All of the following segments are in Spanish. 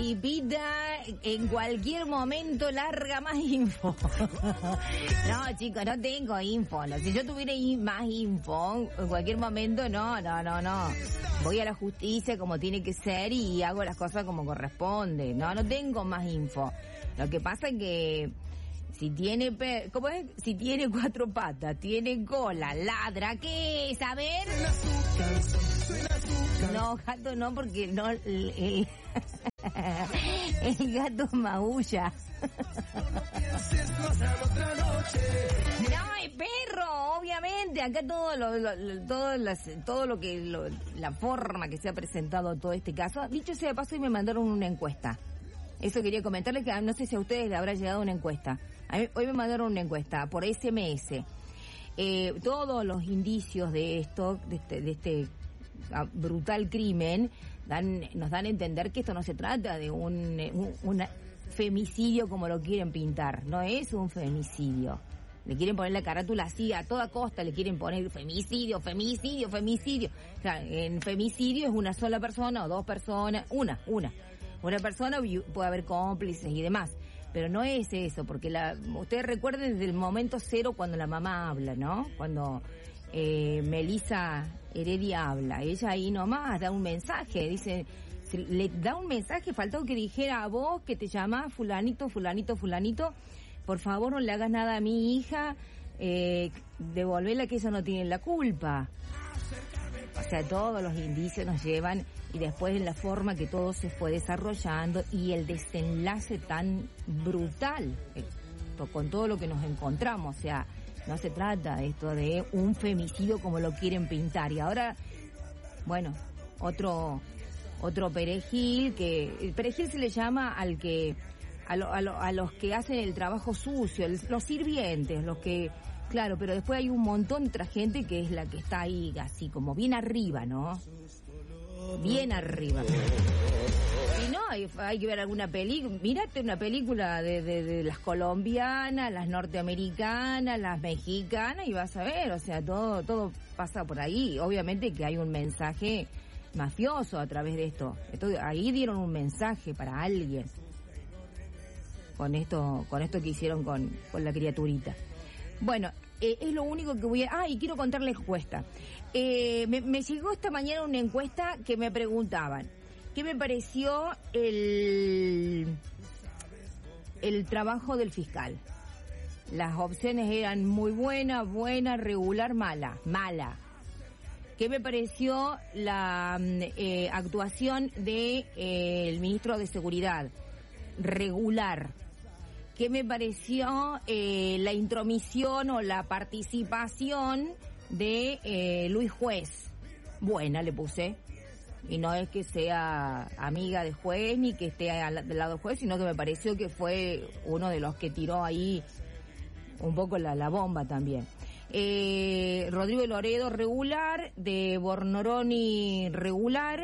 Y Pita en cualquier momento larga más info. No, chicos, no tengo info. No. Si yo tuviera más info, en cualquier momento, no. Voy a la justicia como tiene que ser y hago las cosas como corresponde. No tengo más info. Lo que pasa es que si tiene ¿cómo es? Si tiene 4 patas, tiene cola, ladra, ¿qué es? A ver. No, gato no, porque no el gato maulla. No, es perro, obviamente. Acá la forma que se ha presentado todo este caso. Dicho sea de paso, y me mandaron una encuesta. Eso quería comentarles, que no sé si a ustedes les habrá llegado una encuesta. Hoy me mandaron una encuesta por SMS. Todos los indicios de esto, de este brutal crimen, nos dan a entender que esto no se trata de un femicidio como lo quieren pintar. No es un femicidio. Le quieren poner la carátula así, a toda costa le quieren poner femicidio. O sea, en femicidio es una sola persona o 2 personas, una persona, puede haber cómplices y demás. Pero no es eso, porque ustedes recuerden desde el momento cero cuando la mamá habla, ¿no? Cuando Melissa Heredia habla, ella ahí nomás da un mensaje, dice, le da un mensaje, faltó que dijera: a vos que te llamás fulanito, por favor no le hagas nada a mi hija, devolverla, que ella no tiene la culpa. O sea, todos los indicios nos llevan, y después en la forma que todo se fue desarrollando y el desenlace tan brutal con todo lo que nos encontramos. O sea, no se trata esto de un femicidio como lo quieren pintar. Y ahora, bueno, otro perejil, que el perejil se le llama a los que hacen el trabajo sucio, los sirvientes, los que, claro, pero después hay un montón de otra gente que es la que está ahí así como bien arriba, ¿no? Bien arriba. Si no, hay que ver alguna película. Mírate una película de las colombianas, las norteamericanas, las mexicanas, y vas a ver, o sea, todo pasa por ahí. Obviamente que hay un mensaje mafioso a través de esto. Ahí dieron un mensaje para alguien con esto que hicieron con la criaturita. Bueno, es lo único que voy a... y quiero contarles encuesta. Me llegó esta mañana una encuesta que me preguntaban ¿qué me pareció el trabajo del fiscal? Las opciones eran muy buena, regular, mala. ¿Qué me pareció la actuación el ministro de Seguridad? Regular. ¿Qué me pareció la intromisión o la participación de Luis Juez? Buena, le puse. Y no es que sea amiga de Juez ni que esté del lado de Juez, sino que me pareció que fue uno de los que tiró ahí un poco la bomba también. Rodrigo Loredo, regular. De Bornoroni, regular.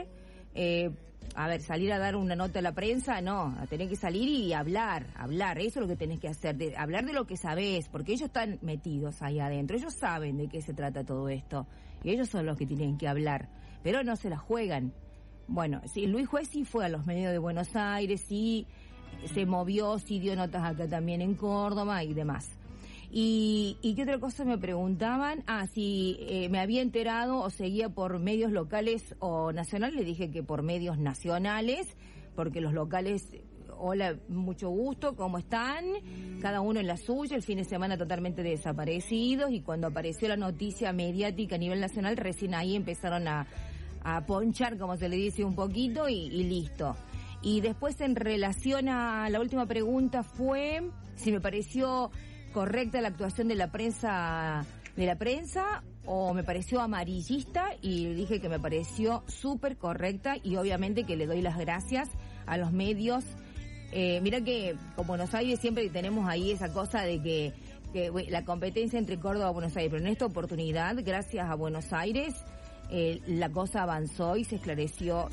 A ver, salir a dar una nota a la prensa, no, a tener que salir y hablar, eso es lo que tenés que hacer, hablar de lo que sabés, porque ellos están metidos ahí adentro, ellos saben de qué se trata todo esto, y ellos son los que tienen que hablar, pero no se la juegan. Bueno, sí, Luis Juez sí fue a los medios de Buenos Aires, sí se movió, sí dio notas acá también en Córdoba y demás. ¿Y qué otra cosa me preguntaban? Si me había enterado o seguía por medios locales o nacionales. Le dije que por medios nacionales, porque los locales, hola, mucho gusto, ¿cómo están? Cada uno en la suya, el fin de semana totalmente desaparecidos, y cuando apareció la noticia mediática a nivel nacional, recién ahí empezaron a ponchar, como se le dice, un poquito y listo. Y después, en relación a la última pregunta, fue si me pareció correcta la actuación de la prensa o me pareció amarillista, y dije que me pareció súper correcta, y obviamente que le doy las gracias a los medios. Mira que con Buenos Aires siempre tenemos ahí esa cosa de que la competencia entre Córdoba y Buenos Aires, pero en esta oportunidad, gracias a Buenos Aires, la cosa avanzó y se esclareció,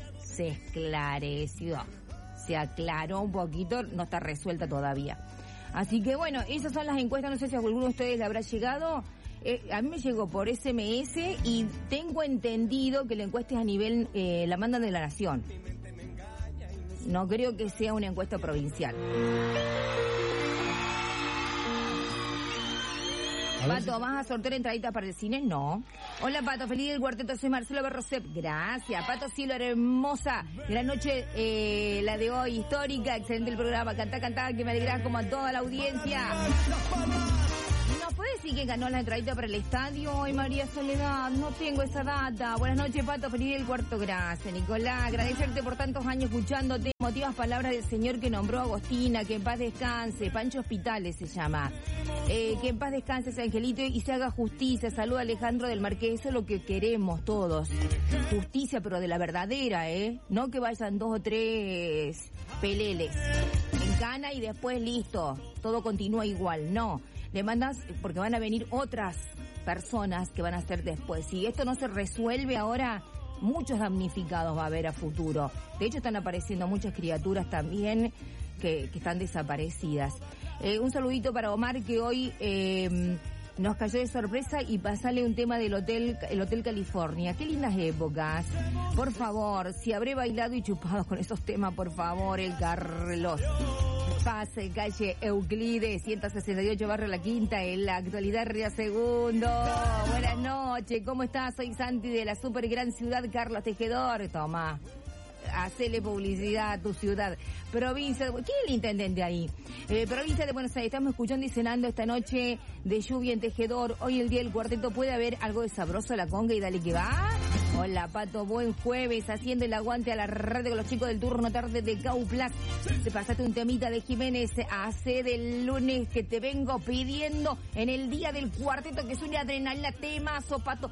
se aclaró un poquito, no está resuelta todavía. Así que bueno, esas son las encuestas, no sé si a alguno de ustedes le habrá llegado. A mí me llegó por SMS y tengo entendido que la encuesta es a nivel, la mandan de La Nación. No creo que sea una encuesta provincial. Pato, ¿vas a sortear entraditas para el cine? No. Hola, Pato, feliz del cuarteto, soy Marcelo Berrosep. Gracias. Pato, cielo, hermosa. Gran noche, la de hoy, histórica. Excelente el programa. Cantá, que me alegrás como a toda la audiencia. ¿No puede decir que ganó la entradita para el estadio? Ay, María Soledad, no tengo esa data. Buenas noches, Pato, feliz del cuarto. Gracias, Nicolás. Agradecerte por tantos años escuchándote. Emotivas palabras del señor que nombró a Agostina, que en paz descanse. Pancho Hospitales se llama. Que en paz descanse ese angelito y se haga justicia. Saluda a Alejandro del Marqués. Eso es lo que queremos todos. Justicia, pero de la verdadera, No que vayan 2 o 3 peleles en cana y después listo. Todo continúa igual. No. Le mandas, porque van a venir otras personas que van a ser después. Si esto no se resuelve ahora, muchos damnificados va a haber a futuro. De hecho, están apareciendo muchas criaturas también que están desaparecidas. Un saludito para Omar, que hoy nos cayó de sorpresa, y pasarle un tema del el Hotel California. Qué lindas épocas. Por favor, si habré bailado y chupado con esos temas, por favor, el Carlos. Pase, calle Euclides, 168 barrio La Quinta, en la actualidad Río Segundo. Buenas noches, ¿cómo estás? Soy Santi de la super gran ciudad Carlos Tejedor. Toma, hacele publicidad a tu ciudad. Provincia, ¿quién es el intendente ahí? Provincia de Buenos Aires, estamos escuchando y cenando esta noche de lluvia en Tejedor. Hoy el día del cuarteto, ¿puede haber algo de sabroso a la conga y dale que va? Hola, Pato, buen jueves, haciendo el aguante a la radio con los chicos del turno tarde de Cauplas. Te pasaste un temita de Jiménez, hace del lunes que te vengo pidiendo en el día del cuarteto, que es una adrenalina, temazo, Pato.